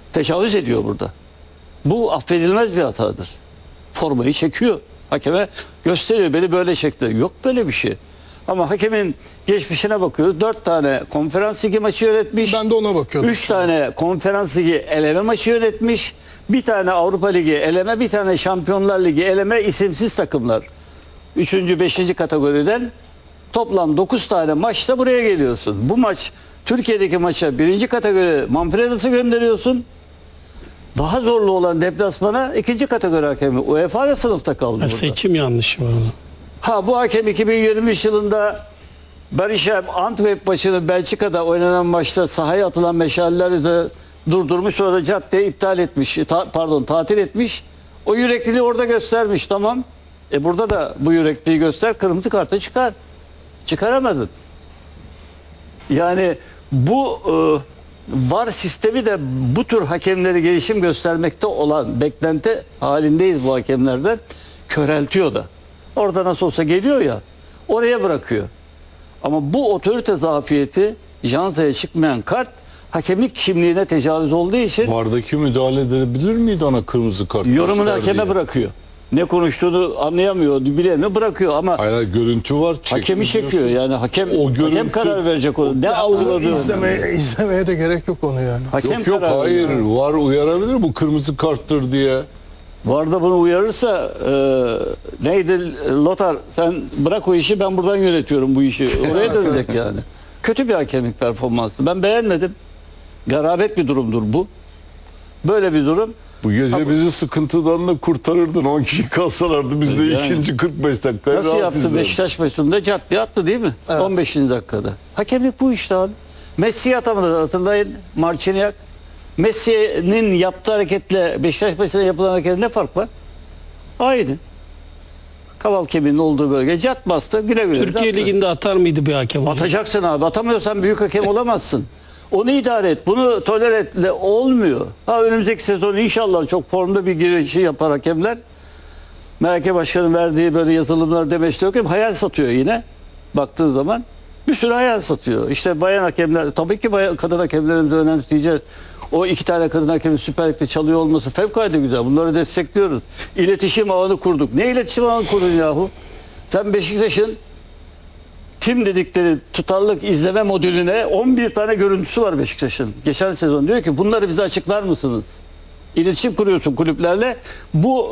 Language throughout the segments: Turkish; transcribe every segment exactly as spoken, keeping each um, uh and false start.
tecavüz ediyor burada. Bu affedilmez bir hatadır. Formayı çekiyor. Hakeme gösteriyor. Beni böyle çekti. Yok böyle bir şey. Ama hakemin geçmişine bakıyoruz. Dört tane konferans ligi maçı yönetmiş. Ben de ona bakıyordum. Üç tane konferans ligi eleme maçı yönetmiş. Bir tane Avrupa Ligi eleme, bir tane Şampiyonlar Ligi eleme, isimsiz takımlar. Üçüncü, beşinci kategoriden toplam dokuz tane maçta buraya geliyorsun. Bu maç, Türkiye'deki maça birinci kategori Manfredas'ı gönderiyorsun. Daha zorlu olan deplasmana ikinci kategori hakemi. UEFA'da sınıfta kaldı Ya burada. seçim yanlışı var. Ha bu hakem iki bin yirmi üç yılında Barışem Antwerp maçını Belçika'da oynanan maçta sahaya atılan meşaleleri de durdurmuş, sonra caddeyi iptal etmiş. Ta, pardon tatil etmiş. O yürekliliği orada göstermiş, tamam. E burada da bu yürekliliği göster, kırmızı kartı çıkar. Çıkaramadın. Yani bu e, VAR sistemi de bu tür hakemleri gelişim göstermekte olan beklenti halindeyiz bu hakemlerden. Köreltiyor da. Orada nasıl olsa geliyor ya, oraya bırakıyor. Ama bu otorite zafiyeti, Janza'ya çıkmayan kart hakemlik kimliğine tecavüz olduğu için Vardaki müdahale edebilir miydi ona kırmızı kart? yorumunu göster hakeme diye? bırakıyor. Ne konuştuğunu anlayamıyor, bilemiyor, bırakıyor ama Hayır, görüntü var. hakemi çekiyor. çektiriyorsun. Yani hakem O hakem görüntü- karar verecek onu. Ne algıladığı. İzlemeye, izlemeye de gerek yok onu yani. Hakem Yok yok karar hayır, veriyor. var uyarabilir, bu kırmızı karttır diye. Var da bunu uyarırsa e, neydi Lothar, sen bırak o işi, ben buradan yönetiyorum bu işi. Oraya Evet, dönecek evet. yani. Kötü bir hakemlik performansı. Ben beğenmedim. Garabet bir durumdur bu. Böyle bir durum. Bu gece Ama- bizi sıkıntıdan da kurtarırdın. on kişi kalsalardı biz de Yani- ikinci kırk beş dakikaya Nasıl rahat yaptı izlerdik. Beşiktaş maçında? Caddeye attı değil mi? Evet. on beşinci dakikada. Hakemlik bu işte abi. Messi'yi atamadı, hatırlayın. Marciniak. Messi'nin yaptığı hareketle Beşiktaş maçında yapılan hareketle ne fark var? Aynı. Kaval kemiğinin olduğu bölge. Cat bastı. Güle güle. Türkiye Zaten- Ligi'nde atar mıydı bir hakem hocam? Atacaksın abi. Atamıyorsan büyük hakem olamazsın. Onu idare et. Bunu tolere etle olmuyor. Ha önümüzdeki sezon inşallah çok formda bir girişi yapar hakemler. M H K Başkanı'nın verdiği böyle yazılımlar demeçte yok. Hayal satıyor yine. Baktığın zaman bir sürü hayal satıyor. İşte bayan hakemler, tabii ki bayan, kadın hakemlerimizi önemseyeceğiz. O iki tane kadın hakemin Süper Lig'de çalıyor olması fevkalade güzel. Bunları destekliyoruz. İletişim ağını kurduk. Ne iletişim ağını kurdun yahu? Sen Beşiktaş'ın tim dedikleri tutarlılık izleme modülüne on bir tane görüntüsü var Beşiktaş'ın. Geçen sezon diyor ki bunları bize açıklar mısınız? İletişim kuruyorsun kulüplerle. Bu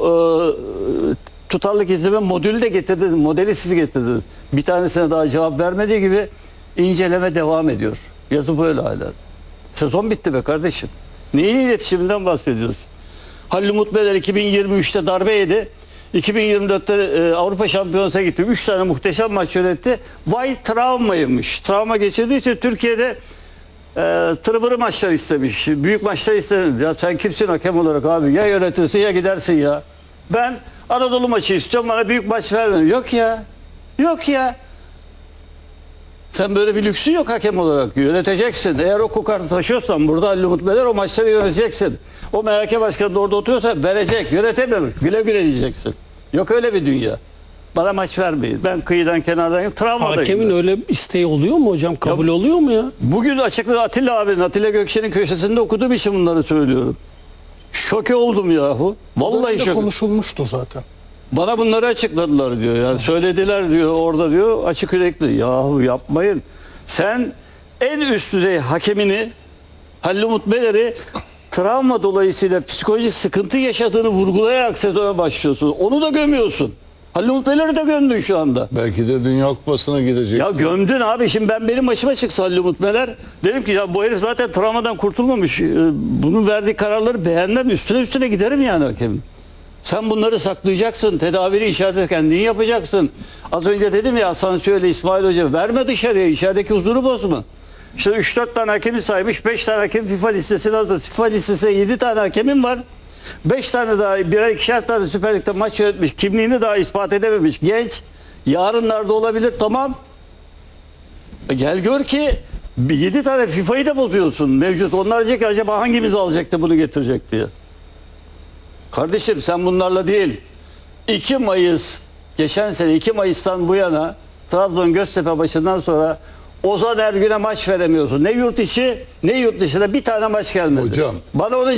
e, tutarlılık izleme modülü de getirdiniz. Modeli siz getirdiniz. Bir tanesine daha cevap vermediği gibi inceleme devam ediyor. Yazı böyle hala. Sezon bitti be kardeşim. Neyin iletişiminden bahsediyorsun? Halil Umut Beyler iki bin yirmi üçte darbe yedi. iki bin yirmi dörtte e, Avrupa Şampiyonası'na gitti. üç tane muhteşem maç yönetti. Vay travmaymış. Travma geçirdiği için Türkiye'de e, tırvırı maçlar istemiş. Büyük maçlar istemiş. Ya sen kimsin hakem olarak abi? Ya yönetirsin ya gidersin ya. Ben Anadolu maçı istiyorum, bana büyük maç verme. Yok ya. Yok ya. Sen böyle bir lüksün yok hakem olarak. Yöneteceksin. Eğer o kokartı taşıyorsan burada Halil Umut Beyler o maçları yöneteceksin. O M H K Başkanı da orada oturuyorsa verecek. Yönetemiyor. Güle güle diyeceksin. Yok öyle bir dünya. Bana maç vermeyin. Ben kıyıdan kenardan travmadayım. Hakemin ben. öyle isteği oluyor mu hocam? Kabul Ya- oluyor mu ya? Bugün açıkladı Atilla abinin, Atilla Gökçe'nin köşesinde okuduğum için bunları söylüyorum. Şoke oldum yahu. Vallahi Dönemde şoke. konuşulmuştu zaten. Bana bunları açıkladılar diyor. Yani söylediler diyor orada diyor, açık yürekli. Yahu yapmayın. Sen en üst düzey hakemini, Halil Umut Meler'i travma dolayısıyla psikolojik sıkıntı yaşadığını vurgulayarak sezona başlıyorsun. Onu da gömüyorsun. Halil Umut Meler'i de gömdün şu anda. Belki de Dünya Kupası'na gidecek. Ya gömdün abi. Şimdi ben benim başıma çıksa Halil Umut Meler, dedim ki ya bu herif zaten travmadan kurtulmamış. Ee, Bunun verdiği kararları beğenmem. Üstüne üstüne giderim yani hakemin. Sen bunları saklayacaksın. Tedavini içeride kendin yapacaksın. Az önce dedim ya asansörle İsmail Hoca, verme dışarıya. İçerideki huzuru bozma. İşte üç dört tane hakemi saymış. beş tane hakem FIFA listesine hazır. FIFA listesinde yedi tane hakemin var. beş tane daha, birer ikişer tane Süper Lig'de maç yönetmiş. Kimliğini daha ispat edememiş. Genç. Yarınlarda olabilir, tamam. E gel gör ki yedi tane FIFA'yı da bozuyorsun mevcut. Onlar diyecek ki acaba hangimiz alacaktı bunu getirecek diye. Kardeşim sen bunlarla değil. iki Mayıs, geçen sene iki Mayıs'tan bu yana Trabzon Göztepe maçından sonra Ozan Ergün'e maç veremiyorsun. Ne yurt içi ne yurt dışında bir tane maç gelmedi. Hocam. Bana onu